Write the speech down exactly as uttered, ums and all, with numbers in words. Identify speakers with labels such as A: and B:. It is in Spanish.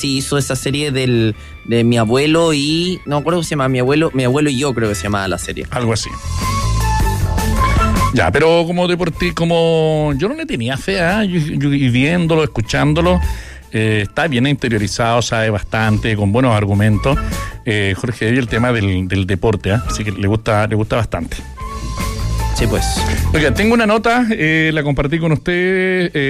A: sí hizo esa serie del de mi abuelo y... No me acuerdo cómo se llama, mi abuelo, mi abuelo y yo creo que se llamaba la serie.
B: Algo así. Ya, pero como deportista, como yo no le tenía fe, ¿eh? yo, yo, y viéndolo, escuchándolo, eh, está bien interiorizado, sabe bastante, con buenos argumentos. Eh, Jorge Evia, el tema del, del deporte, ¿eh? Así que le gusta, le gusta bastante.
A: Sí, pues.
B: Oiga, tengo una nota, eh, la compartí con usted. Eh,